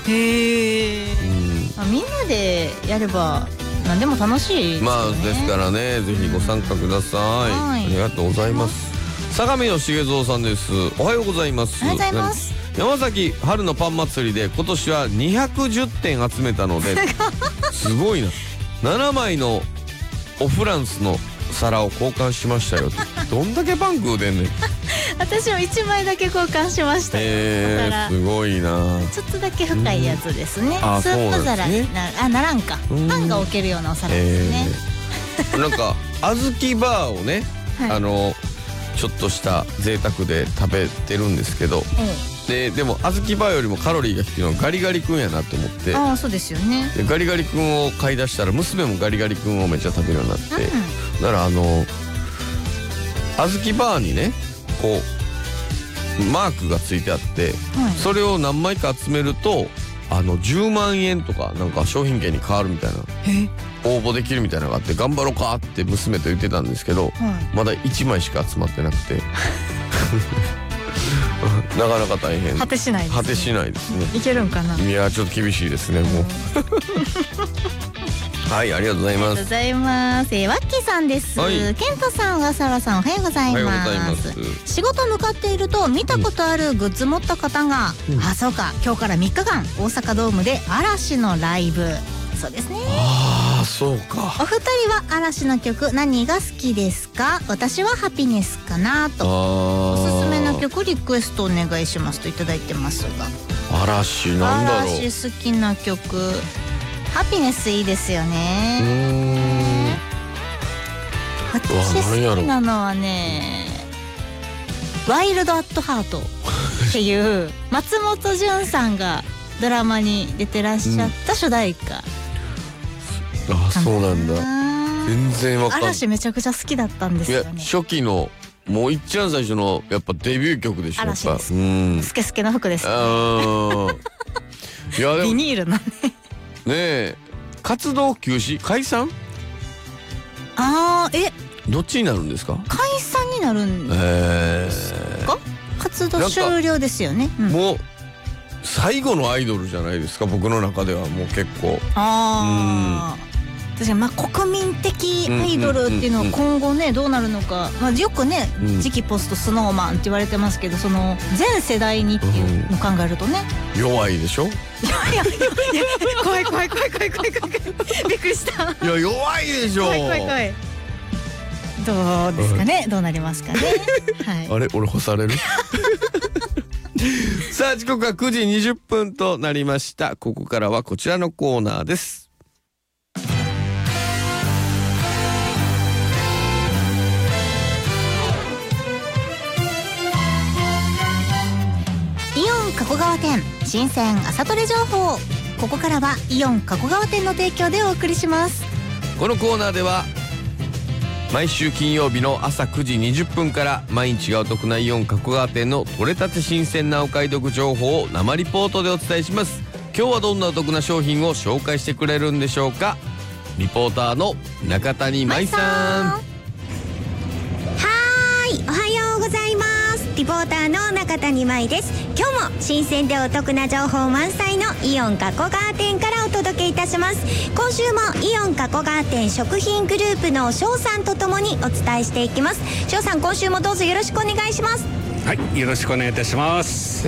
へえ、みんなでやれば何でも楽しいですよね。 まあですからね、ぜひご参加ください。ありがとうございます。相模の重蔵さんです。おはようございます。 おはようございます。 山崎春のパン祭りで今年は210点集めたのですごいな。7枚のオフランスの皿を交換しましたよ。どんだけパン食うでんねん。 私も1枚だけ交換しました。 すごいな。 ちょっとだけ深いやつですね。スープ皿にならんか。パンが置けるようなお皿ですね。 なんか小豆バーをね、ちょっとした贅沢で食べてるんですけど、でも小豆バーよりもカロリーが低いのはガリガリ君やなと思って。 ああ、そうですよね。 でガリガリ君を買い出したら娘もガリガリ君をめっちゃ食べるようになって、だから小豆バーにねこうマークがついてあって、それを何枚か集めると10万円とかなんか商品券に変わるみたいな、応募できるみたいなのがあって、頑張ろうかって娘と言ってたんですけど、まだ1枚しか集まってなくてなかなか大変。 果てしないですね。 果てしないですね。 いけるんかな。 いやちょっと厳しいですねもうはい、ありがとうございます。 ありがとうございます。ワッキーさんです。ケントさん、小笠原さん、おはようございます。仕事向かっていると見たことあるグッズ持った方が、あ、そうか、今日から3日間大阪ドームで嵐のライブ。そうですね。 ああ、そうか。 お二人は嵐の曲何が好きですか？私はハピネスかなと。おすすめの曲リクエストお願いしますといただいてますが。 嵐なんだろう。 嵐好きな曲。ハピネスいいですよね。私好きなのはね、ワイルドアットハートっていう松本潤さんがドラマに出てらっしゃった主題歌。 あ、そうなんだ。全然わかんない。 嵐めちゃくちゃ好きだったんですよね。 いや、初期のもういっちゃん最初のやっぱデビュー曲でしょ。 嵐です。スケスケの服ですね。 いやでもビニールのね。 ねえ、活動休止解散？どっちになるんですか？ 解散になるんですか？活動終了ですよね。 もう最後のアイドルじゃないですか、僕の中では。もう結構確かに、まあ国民的アイドルっていうのは今後ねどうなるのか、まあよくね、次期ポストスノーマンって言われてますけど、その全世代にっていうのを考えるとね、 弱いでしょ。 いや怖いびっくりした。 いや弱いでしょ。 怖いどうですかね、どうなりますかね。 あれ、俺干される。さあ、時刻は9時20分となりました。ここからはこちらのコーナーです。 イオン加古川店新鮮朝トレ情報。ここからはイオン加古川店の提供でお送りします。 このコーナーでは毎週金曜日の朝9時20分から毎日がお得なイオン加古川店の取れたて新鮮なお買い得情報を生リポートでお伝えします。今日はどんなお得な商品を紹介してくれるんでしょうか。リポーターの中谷舞さん。 はーい、おはようございます。リポーターの中谷舞です。今日も新鮮でお得な情報満載のイオン加古川店からお届けいたします。今週もイオン加古川店食品グループの翔さんとともにお伝えしていきます。翔さん、今週もどうぞよろしくお願いします。 はい、よろしくお願いいたします。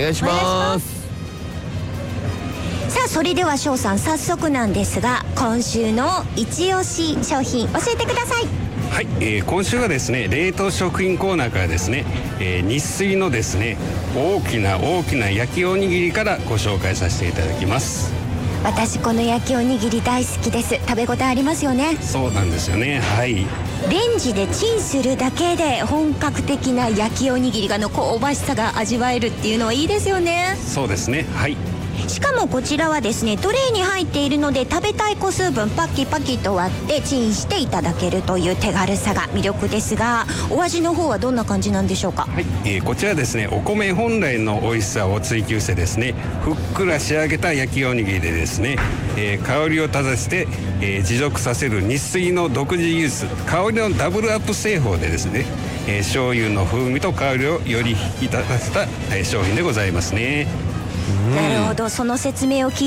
お願いします。 さあ、それでは翔さん、早速なんですが今週の一押し商品教えてください。 はい、今週はですね、冷凍食品コーナーからですね、日水のですね、大きな焼きおにぎりからご紹介させていただきます。 私この焼きおにぎり大好きです。食べ応えありますよね。 そうなんですよね。はい。 レンジでチンするだけで本格的な焼きおにぎりの香ばしさが味わえるっていうのはいいですよね。 そうですね。はい。 しかもこちらはですね、トレイに入っているので食べたい個数分パキパキと割ってチンしていただけるという手軽さが魅力ですが、お味の方はどんな感じなんでしょうか。 はい、こちらですね、お米本来の美味しさを追求してですね、ふっくら仕上げた焼きおにぎりでですね、香りを立たせて、持続させる日水の独自技術、香りのダブルアップ製法でですね、醤油の風味と香りをより引き立たせた、商品でございますね。 なるほど、その説明を聞い